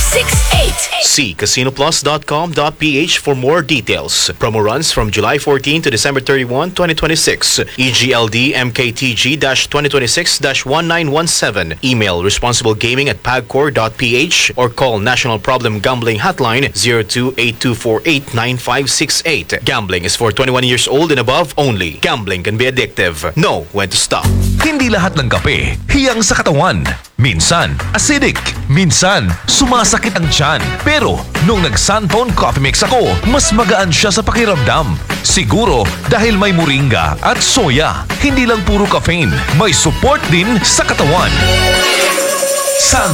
See casinoplus.com.ph for more details. Promo runs from July 14 to December 31, 2026. EGLD MKTG-2026-1917. Email responsiblegaming@pagcor.ph or call National Problem Gambling Hotline 02-8248-9568. Gambling is for 21 years old and above only. Gambling can be addictive. Know when to stop. Hindi lahat ng kape hiyang sa katawan. Minsan, acidic. Minsan, sumasakit ang tiyan. Pero, nung nag-Santone Coffee Mix ako, mas magaan siya sa pakiramdam. Siguro, dahil may moringa at soya. Hindi lang puro caffeine, may support din sa katawan.